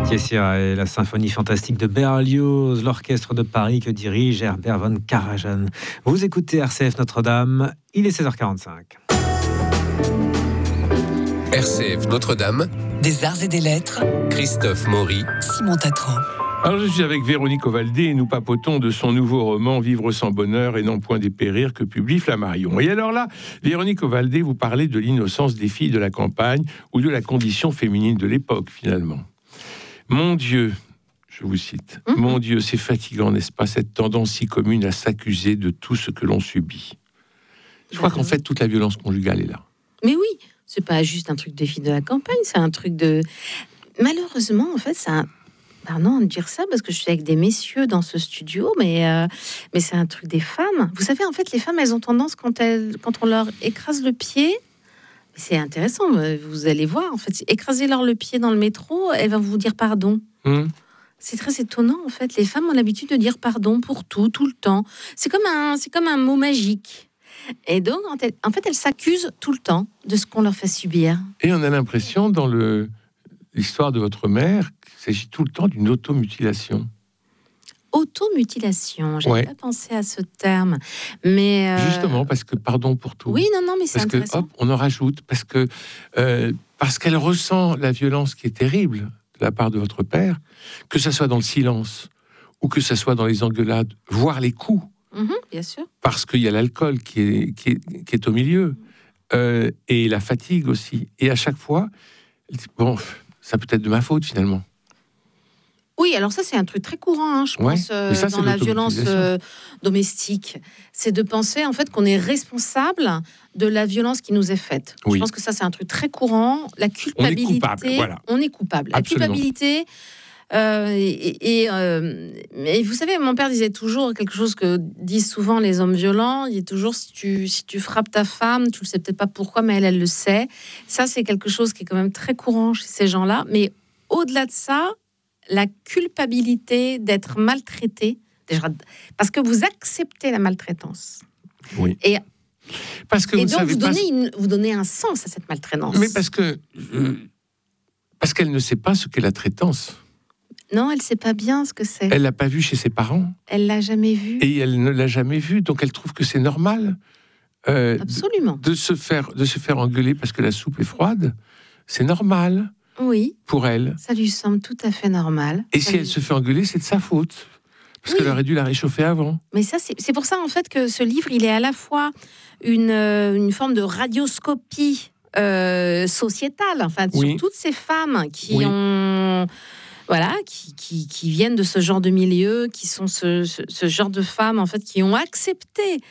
Kessia et la symphonie fantastique de Berlioz, l'orchestre de Paris que dirige Herbert von Karajan. Vous écoutez RCF Notre-Dame, il est 16h45. RCF Notre-Dame, des arts et des lettres, Christophe Maury, Simon Tatran. Alors je suis avec Véronique Ovaldé et nous papotons de son nouveau roman « Vivre sans bonheur et non point dépérir » que publie Flammarion. Et alors là, Véronique Ovaldé, vous parlez de l'innocence des filles de la campagne ou de la condition féminine de l'époque finalement. Mon Dieu, je vous cite, mon Dieu, c'est fatigant, n'est-ce pas, cette tendance si commune à s'accuser de tout ce que l'on subit. Je crois qu'en fait, toute la violence conjugale est là. Mais oui, c'est pas juste un truc des filles de la campagne, c'est un truc de... Malheureusement, en fait, c'est un... Pardon de dire ça, parce que je suis avec des messieurs dans ce studio, mais c'est un truc des femmes. Vous savez, en fait, les femmes, elles ont tendance, quand on leur écrase le pied, c'est intéressant, vous allez voir, en fait, écrasez-leur le pied dans le métro, elles vont vous dire pardon. C'est très étonnant, en fait. Les femmes ont l'habitude de dire pardon pour tout le temps. C'est comme un mot magique. Et donc, en fait, elles s'accusent tout le temps de ce qu'on leur fait subir. Et on a l'impression, dans l'histoire de votre mère, qu'il s'agit tout le temps d'une automutilation. Automutilation, j'avais pas pensé à ce terme, mais justement parce que pardon pour tout. Oui, non, mais c'est intéressant. Parce que on en rajoute parce qu'elle ressent la violence qui est terrible de la part de votre père, que ça soit dans le silence ou que ça soit dans les engueulades, voire les coups. Bien sûr. Parce qu'il y a l'alcool qui est au milieu et la fatigue aussi. Et à chaque fois, elle dit, bon, ça peut être de ma faute finalement. Oui, alors ça, c'est un truc très courant, je pense, dans la violence domestique. C'est de penser, en fait, qu'on est responsable de la violence qui nous est faite. Oui. Je pense que ça, c'est un truc très courant. La culpabilité... On est coupable, voilà. On est coupable. Absolument. La culpabilité... mais vous savez, mon père disait toujours quelque chose que disent souvent les hommes violents. Il dit toujours, si tu frappes ta femme, tu le sais peut-être pas pourquoi, mais elle le sait. Ça, c'est quelque chose qui est quand même très courant chez ces gens-là. Mais au-delà de ça, la culpabilité d'être maltraité, déjà, parce que vous acceptez la maltraitance. Oui. Et parce que vous donnez un sens à cette maltraitance. Mais parce qu'elle ne sait pas ce qu'est la traitance. Non, elle sait pas bien ce que c'est. Elle l'a pas vu chez ses parents. Elle l'a jamais vu. Et elle ne l'a jamais vu, donc elle trouve que c'est normal. Absolument. De se faire engueuler parce que la soupe est froide, c'est normal. Oui. Pour elle. Ça lui semble tout à fait normal. Et si elle se fait engueuler, c'est de sa faute. Parce qu'elle aurait dû la réchauffer avant. Mais ça, c'est pour ça, en fait, que ce livre, il est à la fois une forme de radioscopie sociétale, enfin, sur toutes ces femmes qui ont... Voilà, qui viennent de ce genre de milieu, qui sont ce genre de femmes, en fait, qui ont accepté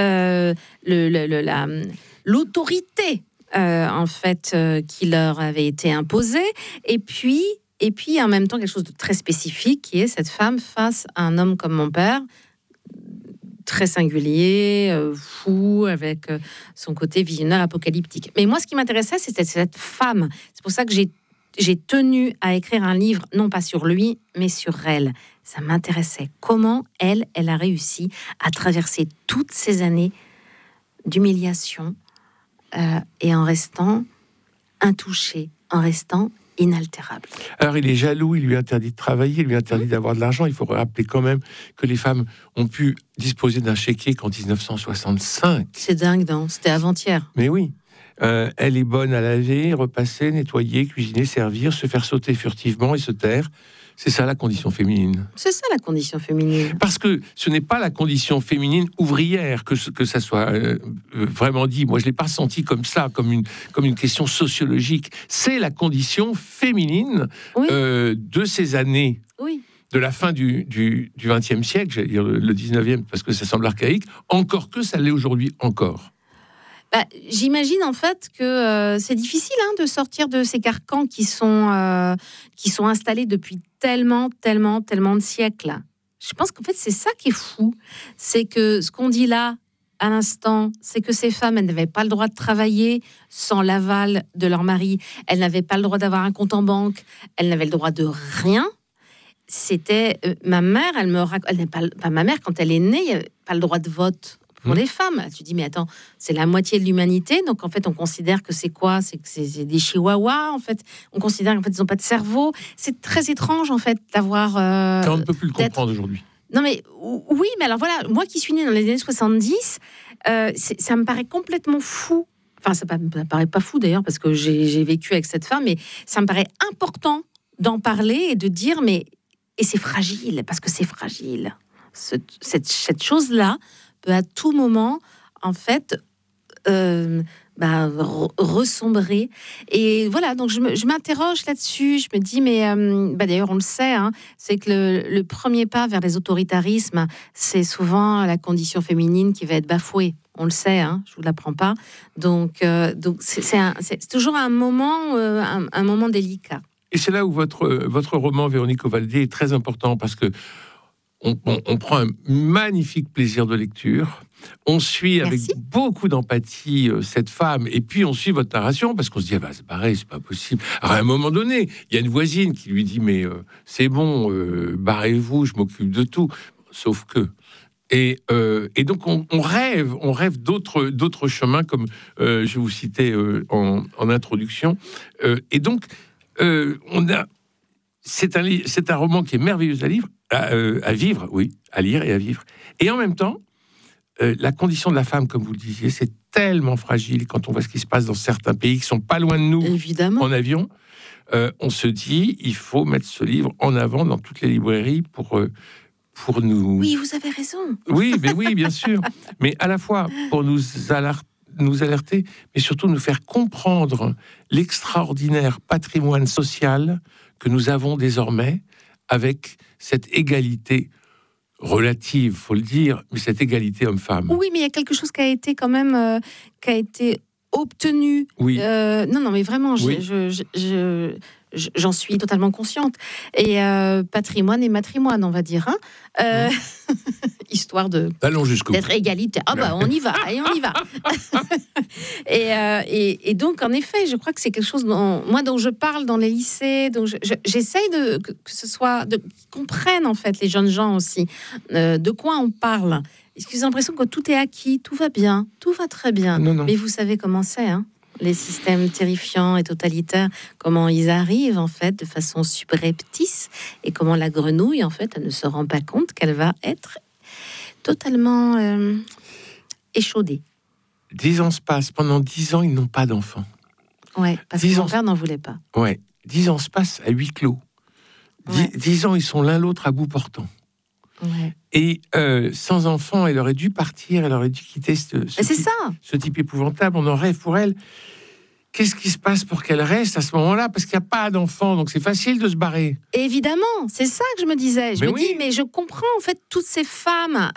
l'autorité en fait, qui leur avait été imposée, et puis en même temps quelque chose de très spécifique, qui est cette femme face à un homme comme mon père, très singulier, fou, avec son côté visionnaire apocalyptique. Mais moi, ce qui m'intéressait, c'était cette femme. C'est pour ça que j'ai tenu à écrire un livre, non pas sur lui, mais sur elle. Ça m'intéressait. Comment elle a réussi à traverser toutes ces années d'humiliation, et en restant intouché, en restant inaltérable. Alors il est jaloux, il lui interdit de travailler, il lui interdit d'avoir de l'argent. Il faut rappeler quand même que les femmes ont pu disposer d'un chéquier qu'en 1965. C'est dingue, non ? C'était avant-hier. Mais oui. Elle est bonne à laver, repasser, nettoyer, cuisiner, servir, se faire sauter furtivement et se taire. C'est ça la condition féminine. C'est ça la condition féminine. Parce que ce n'est pas la condition féminine ouvrière que ça soit vraiment dit. Moi, je l'ai pas senti comme ça, comme une question sociologique. C'est la condition féminine de ces années. Oui. De la fin du XXe siècle, j'allais dire le 19e, parce que ça semble archaïque, encore que ça l'est aujourd'hui encore. J'imagine en fait que c'est difficile de sortir de ces carcans qui sont installés depuis tellement de siècles. Je pense qu'en fait c'est ça qui est fou, c'est que ce qu'on dit là à l'instant, c'est que ces femmes, elles n'avaient pas le droit de travailler sans l'aval de leur mari, elles n'avaient pas le droit d'avoir un compte en banque, elles n'avaient le droit de rien. C'était ma mère, ma mère quand elle est née, il n'y avait pas le droit de vote pour les femmes. Tu dis, mais attends, c'est la moitié de l'humanité, donc en fait, on considère que c'est quoi? C'est que c'est des chihuahuas, en fait. On considère qu'en fait, ils n'ont pas de cerveau. C'est très étrange, en fait, d'avoir... Ça, on ne peut plus le comprendre aujourd'hui. Non, mais oui, mais alors voilà, moi qui suis née dans les années 70, ça me paraît complètement fou. Enfin, ça me paraît pas fou d'ailleurs, parce que j'ai vécu avec cette femme, mais ça me paraît important d'en parler et de dire, mais... Et c'est fragile, parce que c'est fragile. Cette chose-là peut à tout moment, en fait, ressombrer. Et voilà, donc je m'interroge là-dessus. Je me dis, mais d'ailleurs, on le sait, hein, c'est que le premier pas vers les autoritarismes, c'est souvent la condition féminine qui va être bafouée. On le sait, hein, je vous l'apprends pas. Donc c'est toujours un moment délicat. Et c'est là où votre roman, Véronique Ovaldé, est très important, parce que on prend un magnifique plaisir de lecture. On suit avec beaucoup d'empathie cette femme, et puis on suit votre narration, parce qu'on se dit, elle va se barrer, c'est pas possible. Alors à un moment donné, il y a une voisine qui lui dit, mais c'est bon, barrez-vous, je m'occupe de tout. Sauf que... Et donc on rêve d'autres chemins, comme je vous citais en introduction. Et donc... c'est un roman qui est merveilleux à vivre, oui, à lire et à vivre. Et en même temps, la condition de la femme, comme vous le disiez, c'est tellement fragile quand on voit ce qui se passe dans certains pays qui sont pas loin de nous. Évidemment. En avion. On se dit, il faut mettre ce livre en avant dans toutes les librairies pour nous... Oui, vous avez raison. Oui, bien sûr. Mais à la fois pour nous alerter, mais surtout nous faire comprendre l'extraordinaire patrimoine social que nous avons désormais, avec cette égalité relative, faut le dire, mais cette égalité homme-femme. Oui, mais il y a quelque chose qui a été quand même qui a été obtenu. Oui. Non, mais vraiment, oui. J'en suis totalement consciente. Et patrimoine et matrimoine, on va dire, hein, histoire allons jusqu'au d'être égalité. Ah bah on y va, et on y va. et donc en effet, je crois que c'est quelque chose dont je parle dans les lycées, donc j'essaye que ce soit, qu'ils comprennent en fait les jeunes gens aussi de quoi on parle. Est-ce qu'ils ont l'impression que tout est acquis, tout va bien, tout va très bien. Non. Mais vous savez comment c'est, hein, les systèmes terrifiants et totalitaires, comment ils arrivent en fait de façon subreptice, et comment la grenouille en fait elle ne se rend pas compte qu'elle va être totalement échaudée. 10 ans se passent. Pendant 10 ans, ils n'ont pas d'enfants. Ouais, parce que mon père n'en voulait pas. Ouais, 10 ans se passent à huis clos. 10 ans, ils sont l'un l'autre à bout portant. Ouais. Et sans enfant, elle aurait dû partir, elle aurait dû quitter ce type épouvantable. On en rêve pour elle. Qu'est-ce qui se passe pour qu'elle reste à ce moment-là? Parce qu'il n'y a pas d'enfant, donc c'est facile de se barrer. Évidemment, c'est ça que je me disais. Je me dis, mais je comprends en fait toutes ces femmes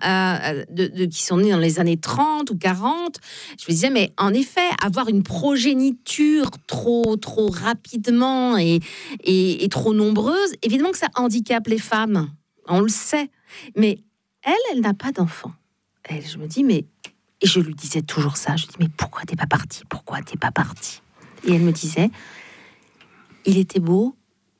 qui sont nées dans les années 30 ou 40. Je me disais, mais en effet, avoir une progéniture trop rapidement et trop nombreuse, évidemment que ça handicape les femmes. On le sait. Mais elle n'a pas d'enfant. Et je me dis, mais... Et je lui disais toujours ça. Je lui dis, mais pourquoi t'es pas partie? Pourquoi t'es pas partie? Et elle me disait, il était beau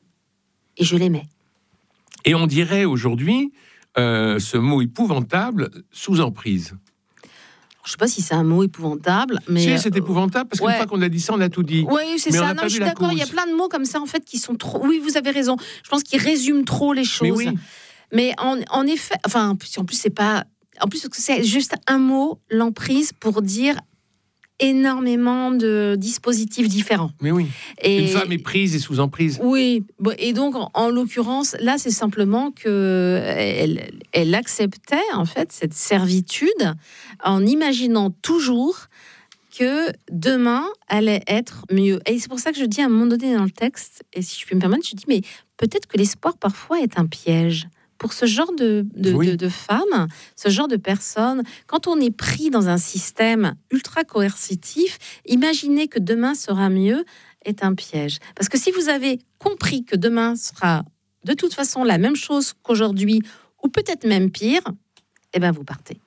et je l'aimais. Et on dirait aujourd'hui ce mot épouvantable, sous emprise. Je ne sais pas si c'est un mot épouvantable, mais... Si, c'est épouvantable, parce qu'une fois qu'on a dit ça, on a tout dit. Oui, c'est mais ça. Non, je suis d'accord, il y a plein de mots comme ça, en fait, qui sont trop... Oui, vous avez raison. Je pense qu'ils résument trop les choses. Mais, oui. Mais en effet... Enfin, en plus, c'est pas... En plus, c'est juste un mot, l'emprise, pour dire énormément de dispositifs différents. Mais oui. Et une femme est prise et sous emprise. Oui. Et donc, en l'occurrence, là, c'est simplement que elle acceptait, en fait, cette servitude en imaginant toujours que demain allait être mieux. Et c'est pour ça que je dis à un moment donné dans le texte, et si je peux me permettre, je dis, mais peut-être que l'espoir, parfois, est un piège. Pour ce genre de femmes, ce genre de personnes, quand on est pris dans un système ultra coercitif, imaginer que demain sera mieux est un piège. Parce que si vous avez compris que demain sera de toute façon la même chose qu'aujourd'hui, ou peut-être même pire, eh ben vous partez.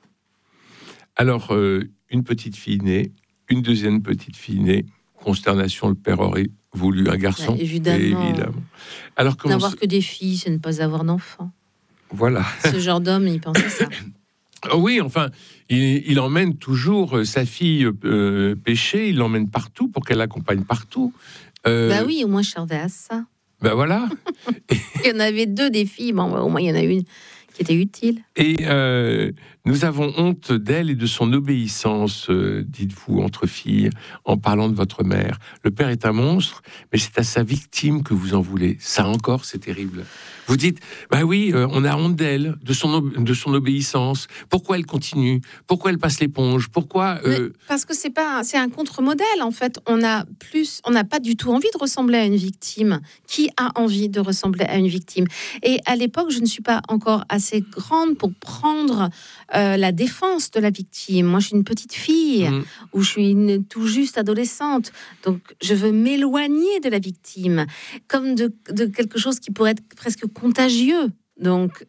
Alors, une petite fille née, une deuxième petite fille née, consternation, le père aurait voulu un garçon. Évidemment. Alors, n'avoir que des filles, c'est ne pas avoir d'enfants. Voilà. Ce genre d'homme, il pense à ça. Oui, enfin, il emmène toujours sa fille pêcher, il l'emmène partout pour qu'elle l'accompagne partout. Bah oui, au moins je servais à ça. Ben voilà. Il y en avait 2 des filles, bon, au moins il y en a une qui était utile. Et nous avons honte d'elle et de son obéissance, dites-vous, entre filles, en parlant de votre mère. Le père est un monstre, mais c'est à sa victime que vous en voulez. Ça encore, c'est terrible. Vous dites, bah oui, on a honte d'elle, de son obéissance. Pourquoi elle continue? Pourquoi elle passe l'éponge? Pourquoi Parce que c'est un contre-modèle en fait. On n'a pas du tout envie de ressembler à une victime. Qui a envie de ressembler à une victime? Et à l'époque, je ne suis pas encore assez grande pour prendre la défense de la victime. Moi, je suis une petite fille ou je suis une tout juste adolescente. Donc, je veux m'éloigner de la victime, comme de quelque chose qui pourrait être presque contagieux. Donc,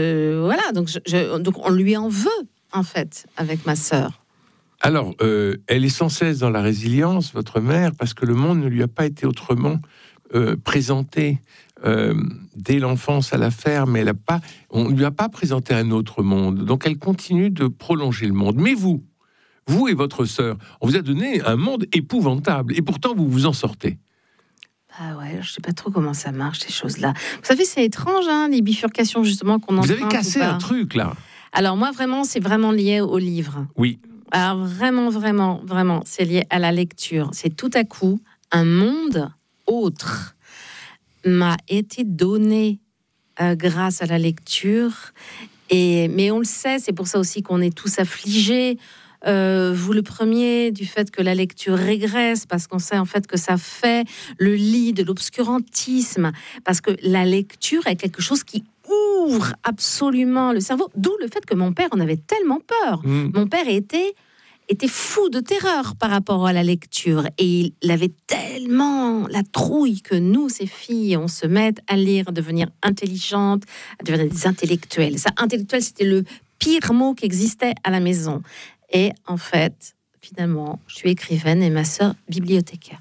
donc on lui en veut, en fait, avec ma sœur. Alors, elle est sans cesse dans la résilience, votre mère, parce que le monde ne lui a pas été autrement présenté. Dès l'enfance à la ferme, on ne lui a pas présenté un autre monde. Donc, elle continue de prolonger le monde. Mais vous et votre sœur, on vous a donné un monde épouvantable. Et pourtant, vous vous en sortez. Ah ouais, je sais pas trop comment ça marche, ces choses-là. Vous savez, c'est étrange, hein, les bifurcations, justement, qu'on emprunte. Vous avez cassé un truc, là. Alors moi, vraiment, c'est vraiment lié au livre. Oui. Alors vraiment, c'est lié à la lecture. C'est tout à coup, un monde autre m'a été donné grâce à la lecture. Mais on le sait, c'est pour ça aussi qu'on est tous affligés. Vous le premier, du fait que la lecture régresse, parce qu'on sait en fait que ça fait le lit de l'obscurantisme, parce que la lecture est quelque chose qui ouvre absolument le cerveau, d'où le fait que mon père en avait tellement peur. Mon père était fou de terreur par rapport à la lecture, et il avait tellement la trouille que nous, ces filles, on se mette à lire, à devenir intelligentes, à devenir des intellectuels. Ça, intellectuel, c'était le pire mot qui existait à la maison. Et en fait, finalement, je suis écrivaine et ma sœur bibliothécaire.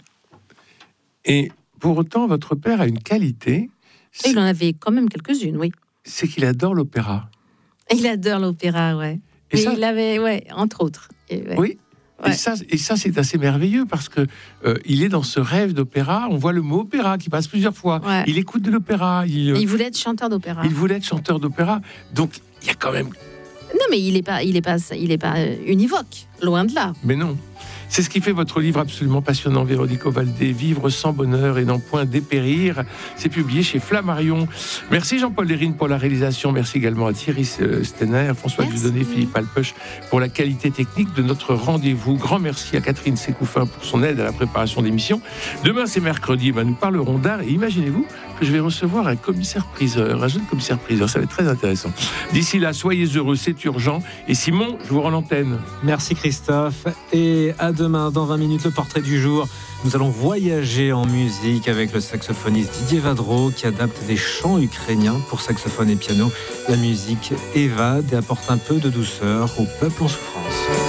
Et pour autant, votre père a une qualité. Il en avait quand même quelques-unes, oui. C'est qu'il adore l'opéra. Il adore l'opéra, ouais. Et ça, il avait, ouais, entre autres. Oui. Ouais. Et ça, c'est assez merveilleux parce que il est dans ce rêve d'opéra. On voit le mot opéra qui passe plusieurs fois. Ouais. Il écoute de l'opéra. Il voulait être chanteur d'opéra. Il voulait être chanteur d'opéra. Donc, il y a quand même... Non, mais il est pas univoque, loin de là. Mais non. C'est ce qui fait votre livre absolument passionnant, Véronique Ovaldé, Vivre sans bonheur et n'en point dépérir. C'est publié chez Flammarion. Merci Jean-Paul Lérine pour la réalisation. Merci également à Thierry Stenner, François Dieudonné, Philippe Alpeuch pour la qualité technique de notre rendez-vous. Grand merci à Catherine Sécoufin pour son aide à la préparation d'émission. Demain, c'est mercredi, nous parlerons d'art. Et imaginez-vous que je vais recevoir un commissaire-priseur, un jeune commissaire-priseur. Ça va être très intéressant. D'ici là, soyez heureux, c'est urgent. Et Simon, je vous rends l'antenne. Merci Christophe. Et à demain, dans 20 minutes, le portrait du jour. Nous allons voyager en musique avec le saxophoniste Didier Vadreau qui adapte des chants ukrainiens pour saxophone et piano. La musique évade et apporte un peu de douceur au peuple en souffrance.